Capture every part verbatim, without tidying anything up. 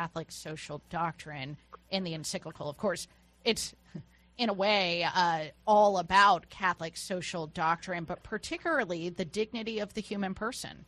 Catholic social doctrine in the encyclical. Of course, it's in a way uh, all about Catholic social doctrine, but particularly the dignity of the human person.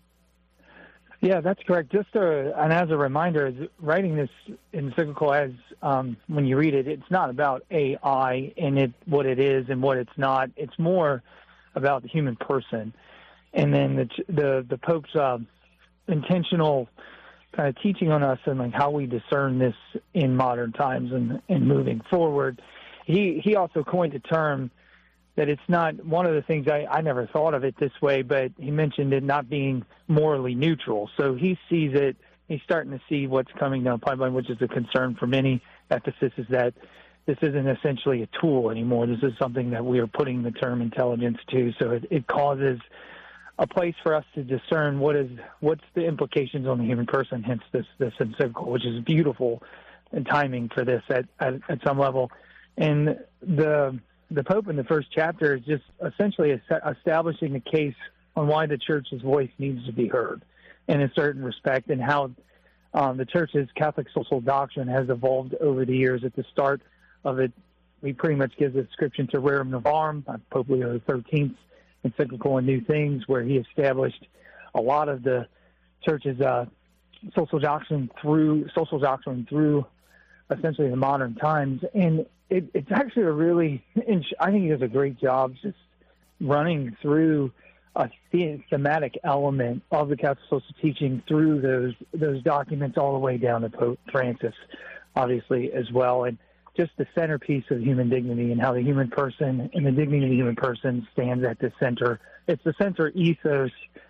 Yeah, that's correct. Just a, and as a reminder, writing this encyclical, as um, when you read it, it's not about A I and it what it is and what it's not. It's more about the human person, and then the the, the Pope's uh, intentional kind of teaching on us and like how we discern this in modern times and, and moving forward. He he also coined a term that it's not one of the things I, I never thought of it this way, but he mentioned it not being morally neutral. So he sees it, he's starting to see what's coming down the pipeline, which is a concern for many. Ephesus is that this isn't essentially a tool anymore. This is something that we are putting the term intelligence to. So it, it causes a place for us to discern what is what's the implications on the human person, hence this, this encyclical, which is beautiful and timing for this at, at, at some level. And the the Pope in the first chapter is just essentially establishing the case on why the Church's voice needs to be heard in a certain respect, and how um, the Church's Catholic social doctrine has evolved over the years. At the start of it, we pretty much give the description to Rerum Novarum, Pope Leo the thirteenth encyclical on New Things, where he established a lot of the Church's uh, social doctrine through social doctrine through essentially the modern times. And it, it's actually a really, I think he does a great job just running through a thematic element of the Catholic social teaching through those those documents all the way down to Pope Francis, obviously, as well. And just the centerpiece of human dignity and how the human person and the dignity of the human person stands at the center. It's the center ethos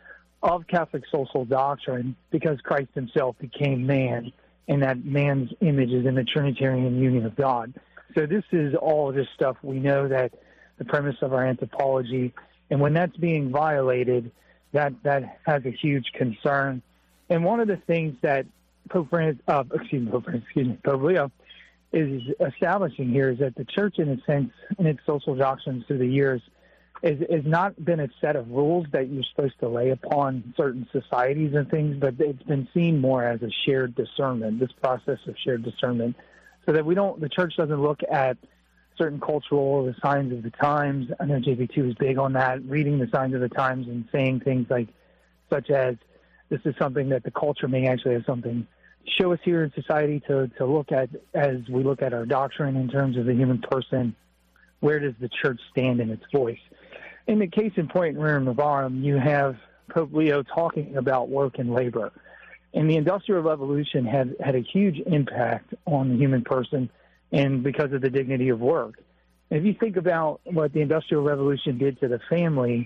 of Catholic social doctrine, because Christ himself became man, and that man's image is in the Trinitarian union of God. So this is all of this stuff. We know that the premise of our anthropology, and when that's being violated, that, that has a huge concern. And one of the things that Pope Francis, uh, excuse me, Pope Francis, excuse me, Pope Leo is establishing here is that the Church, in a sense, in its social doctrines through the years, is, is not been a set of rules that you're supposed to lay upon certain societies and things, but it's been seen more as a shared discernment, this process of shared discernment, so that we don't, the Church doesn't look at certain cultural, the signs of the times. I know J P two is big on that, reading the signs of the times and saying things like, such as, this is something that the culture may actually have something show us here in society to, to look at as we look at our doctrine in terms of the human person. Where does the Church stand in its voice? In the case in point in Rerum Novarum, you have Pope Leo talking about work and labor. And the Industrial Revolution had, had a huge impact on the human person, and because of the dignity of work. And if you think about what the Industrial Revolution did to the family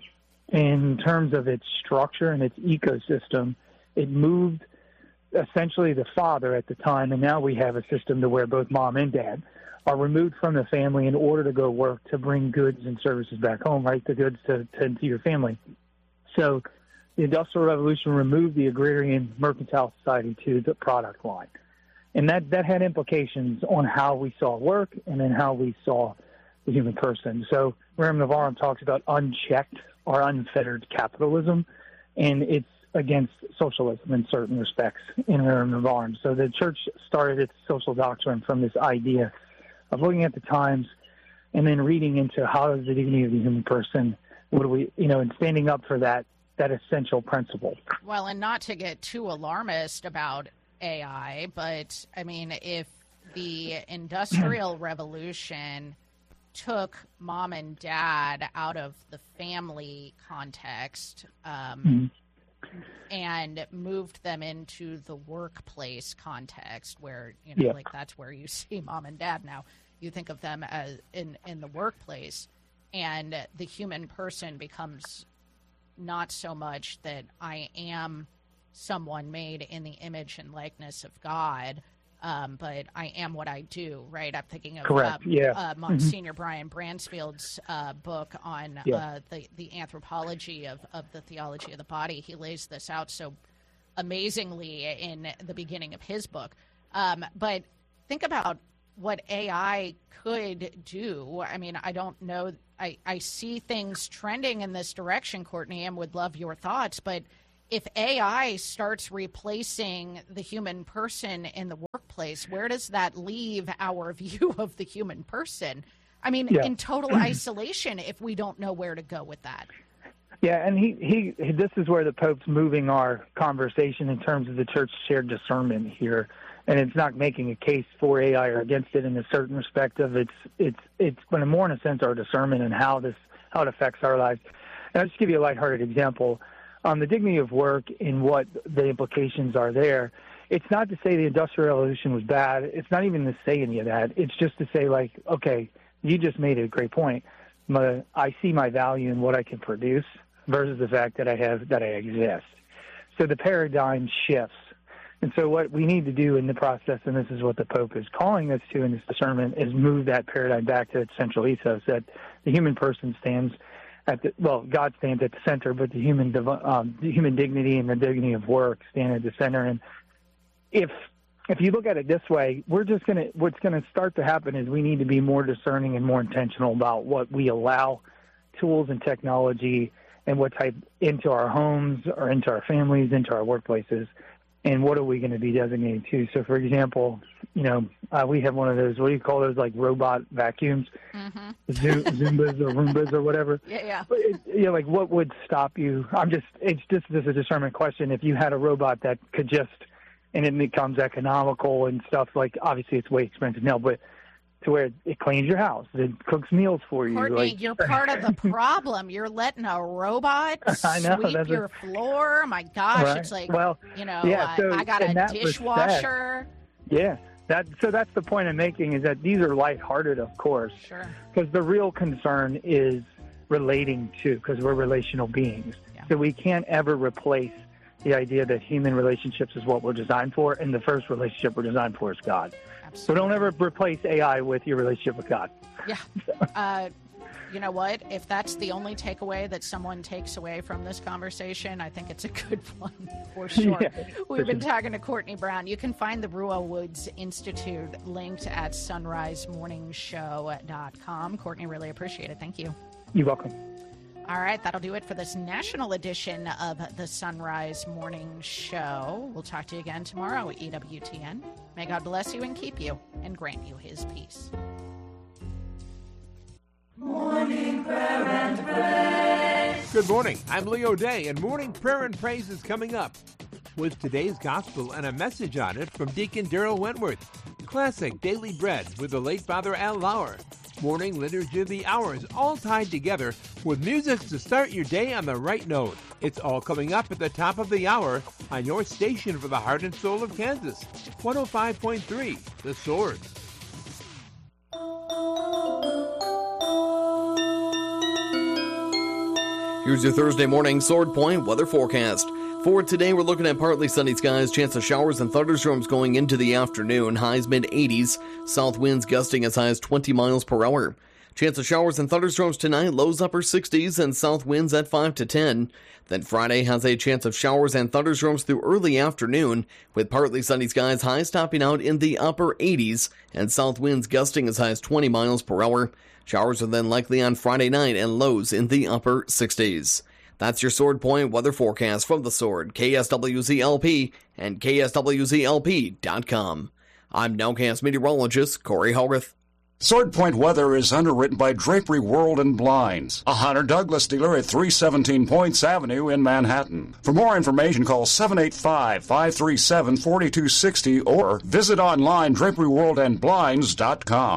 in terms of its structure and its ecosystem, it moved essentially the father at the time, and now we have a system to where both mom and dad are removed from the family in order to go work to bring goods and services back home, right, the goods to, to, to your family. So the Industrial Revolution removed the agrarian mercantile society to the product line. And that, that had implications on how we saw work and then how we saw the human person. So Rerum Novarum talks about unchecked or unfettered capitalism, and it's against socialism in certain respects in Rerum Novarum. So the Church started its social doctrine from this idea of looking at the times and then reading into how is the dignity of the human person, what do we, you know, and standing up for that, that essential principle. Well, and not to get too alarmist about A I, but, I mean, if the Industrial Revolution took mom and dad out of the family context um, mm-hmm. and moved them into the workplace context where, you know, yeah. like that's where you see mom and dad now. You think of them as in, in the workplace, and the human person becomes not so much that I am someone made in the image and likeness of God, um, but I am what I do, right? I'm thinking of Correct. Um, yeah. uh, Monsignor mm-hmm. Brian Bransfield's uh, book on yeah. uh, the, the anthropology of, of the theology of the body. He lays this out so amazingly in the beginning of his book. Um, but think about what A I could do. I mean, I don't know. I, I see things trending in this direction, Courtney, and would love your thoughts. But if A I starts replacing the human person in the workplace, where does that leave our view of the human person? I mean, yeah. in total isolation if we don't know where to go with that. Yeah, and he, he this is where the Pope's moving our conversation in terms of the church's shared discernment here. And it's not making a case for A I or against it in a certain respect of it's it's it's but more in a sense our discernment and how this how it affects our lives. And I'll just give you a lighthearted example. On the dignity of work and what the implications are there, it's not to say the Industrial Revolution was bad. It's not even to say any of that. It's just to say, like, okay, you just made a great point. My, I see my value in what I can produce versus the fact that I have that I exist. So the paradigm shifts. And so what we need to do in the process, and this is what the Pope is calling us to in this discernment, is move that paradigm back to its central ethos, that the human person stands at the, well, God stands at the center, but the human um, the human dignity and the dignity of work stand at the center. And if if you look at it this way, we're just going to, what's going to start to happen is we need to be more discerning and more intentional about what we allow tools and technology and what type into our homes or into our families, into our workplaces. And what are we going to be designating to? So, for example, you know, uh, we have one of those, what do you call those, like robot vacuums, mm-hmm. Zoom, Zumbas or Roombas or whatever. Yeah, yeah. But it, you know, like what would stop you? I'm just, it's just, just a discernment question. If you had a robot that could just, and it becomes economical and stuff, like obviously it's way expensive now, but to where it cleans your house, it cooks meals for you. Courtney, like, you're part of the problem. You're letting a robot I know, sweep your a, floor. My gosh, right? It's like, well, you know, yeah, so I, I got a dishwasher. Respect, yeah, that so that's the point I'm making, is that these are lighthearted, of course. Sure. Because the real concern is relating to, because we're relational beings. Yeah. So we can't ever replace the idea that human relationships is what we're designed for, and the first relationship we're designed for is God. Absolutely. So don't ever replace A I with your relationship with God. Yeah. Uh, you know what? If that's the only takeaway that someone takes away from this conversation, I think it's a good one for sure. Yeah, We've for been sure. talking to Courtney Brown. You can find the Ruel Woods Institute linked at sunrise morning show dot com. Courtney, really appreciate it. Thank you. You're welcome. All right, that'll do it for this national edition of the Sunrise Morning Show. We'll talk to you again tomorrow, E W T N. May God bless you and keep you and grant you his peace. Morning Prayer and Praise. Good morning. I'm Leo Day, and Morning Prayer and Praise is coming up with today's gospel and a message on it from Deacon Daryl Wentworth. Classic Daily Bread with the late Father Al Lauer. Morning Liturgy of the Hours, all tied together with music to start your day on the right note. It's all coming up at the top of the hour on your station for the heart and soul of Kansas. one oh five point three, The Sword. Here's your Thursday morning Sword Point weather forecast. For today, we're looking at partly sunny skies, chance of showers and thunderstorms going into the afternoon, highs mid eighties, south winds gusting as high as twenty miles per hour. Chance of showers and thunderstorms tonight, lows upper sixties and south winds at five to ten. Then Friday has a chance of showers and thunderstorms through early afternoon, with partly sunny skies, highs topping out in the upper eighties and south winds gusting as high as twenty miles per hour. Showers are then likely on Friday night and lows in the upper sixties. That's your Sword Point weather forecast from The Sword, K S W Z L P, and K S W Z L P dot com. I'm Nowcast meteorologist Corey Hogarth. Sword Point weather is underwritten by Drapery World and Blinds, a Hunter Douglas dealer at three seventeen Points Avenue in Manhattan. For more information, call seven eight five, five three seven, four two six zero or visit online drapery world and blinds dot com.